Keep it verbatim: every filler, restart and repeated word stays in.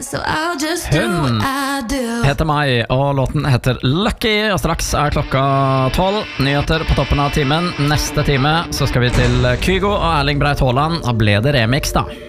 Hun heter Mai, og låten heter Lucky. Og straks er klokka tolv. Nyheter på toppen av timen. Neste time så skal vi til Kygo og Erling Breit Haaland. Da ble det remix da.